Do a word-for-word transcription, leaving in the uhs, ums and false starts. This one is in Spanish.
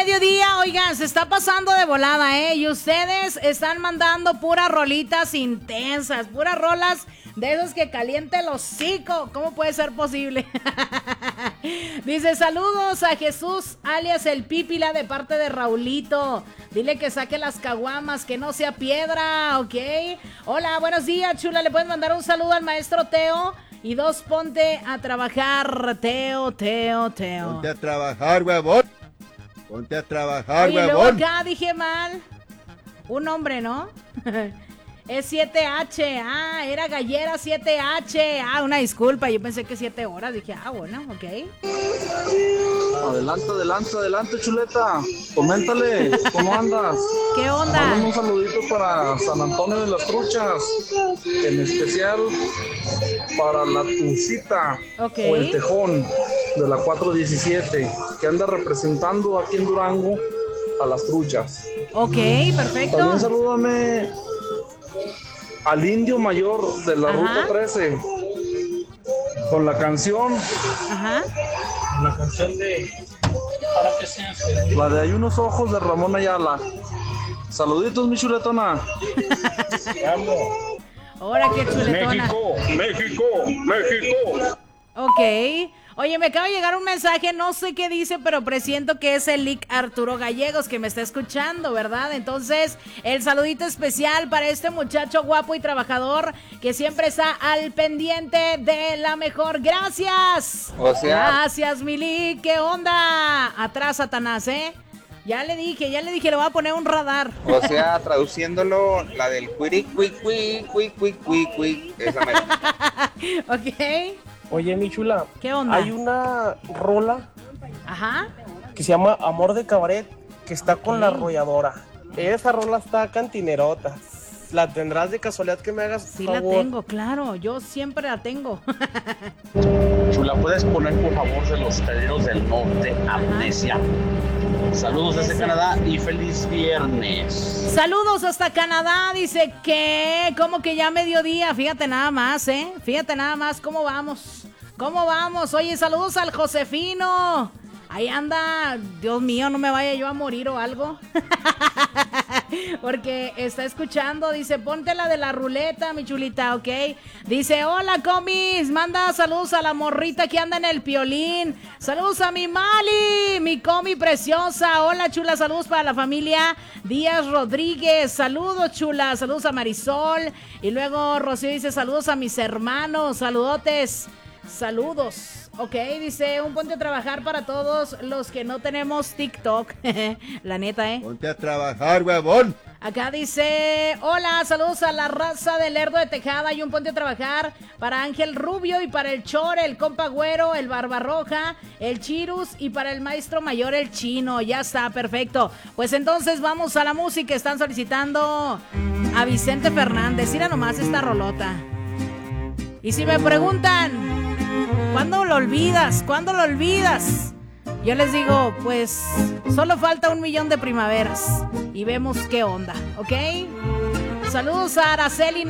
Mediodía, oigan, se está pasando de volada, ¿eh? Y ustedes están mandando puras rolitas intensas, puras rolas de esos que caliente el hocico. ¿Cómo puede ser posible? Dice, saludos a Jesús, alias el Pípila, de parte de Raulito. Dile que saque las caguamas, que no sea piedra, ¿ok? Hola, buenos días, chula. ¿Le puedes mandar un saludo al maestro Teo? Y dos, ponte a trabajar, Teo, Teo, Teo. Ponte a trabajar, huevón. Ponte a trabajar, Oye, huevón. luego acá dije mal. Un hombre, ¿no? Es siete hache. Ah, era Gallera siete hache. Ah, una disculpa. Yo pensé que siete horas. Dije, ah, bueno, ok. Adelante, adelante, adelante, chuleta. Coméntale, ¿cómo andas? ¿Qué onda? Mándame un saludito para San Antonio de las Truchas. En especial para la Tucita, okay, o el Tejón de la cuatro diecisiete, que anda representando aquí en Durango a las truchas. Ok, perfecto. También salúdame al Indio Mayor de la Ajá. Ruta trece con la canción. Ajá. La canción de para que seas feliz. La de Hay unos ojos de Ramón Ayala. Saluditos, mi chuletona. Te amo. Ahora qué chuletona. México, México, México. Ok. Oye, me acaba de llegar un mensaje, no sé qué dice, pero presiento que es el Lic Arturo Gallegos que me está escuchando, ¿verdad? Entonces, el saludito especial para este muchacho guapo y trabajador que siempre está al pendiente de la mejor. ¡Gracias! O sea... Gracias, mi Lic. ¿Qué onda? Atrás, Satanás, ¿eh? Ya le dije, ya le dije, le voy a poner un radar. O sea, traduciéndolo, la del cuiri, cuí, cuí, cuí, cuí, cuí, cuí. Esa me... Ok. Oye, mi chula, ¿qué onda? Hay una rola, ajá, que se llama Amor de Cabaret, que está con la arrolladora. Esa rola está cantinerota. ¿La tendrás de casualidad que me hagas sí favor? la tengo, claro, yo siempre la tengo. Chula, ¿puedes poner por favor de Los Caderos del Norte, Amnesia? Saludos desde Canadá y feliz viernes. Saludos hasta Canadá, dice que, como que ya mediodía, fíjate nada más, ¿eh? Fíjate nada más cómo vamos, cómo vamos. Oye, saludos al Josefino. Ahí anda, Dios mío, no me vaya yo a morir o algo. Porque está escuchando, dice, ponte la de la ruleta, mi chulita, ¿ok? Dice, hola, comis, manda saludos a la morrita que anda en el Piolín. Saludos a mi Mali, mi comi preciosa. Hola, chula, saludos para la familia Díaz Rodríguez. Saludos, chula, saludos a Marisol. Y luego Rocío dice, saludos a mis hermanos, saludotes, saludos. Ok, dice, un ponte a trabajar para todos los que no tenemos TikTok. La neta, ¿eh? Ponte a trabajar, huevón. Acá dice, hola, saludos a la raza del Lerdo de Tejada y un ponte a trabajar para Ángel Rubio y para el Chore, el compa Güero, el Barbarroja, el Chirus y para el maestro mayor, el Chino. Ya está, perfecto. Pues entonces vamos a la música. Están solicitando a Vicente Fernández. Mira nomás esta rolota. Y si me preguntan, ¿cuándo lo olvidas? ¿Cuándo lo olvidas? Yo les digo, pues, solo falta un millón de primaveras y vemos qué onda, ¿ok? Saludos a Araceli